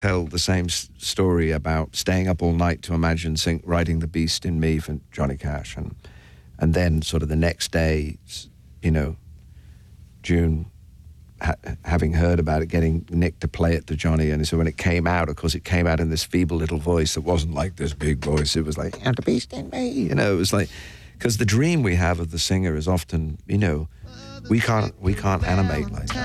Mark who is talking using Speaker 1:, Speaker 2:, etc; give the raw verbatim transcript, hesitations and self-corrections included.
Speaker 1: tell the same s- story about staying up all night to imagine sing, writing The Beast in Me for Johnny Cash, and and then sort of the next day, you know, June, ha- having heard about it, getting Nick to play it to Johnny, and so when it came out, of course, it came out in this feeble little voice that wasn't like this big voice. It was like, "And the Beast in Me," you know. It was like, because the dream we have of the singer is often, you know, we can't we can't animate like that.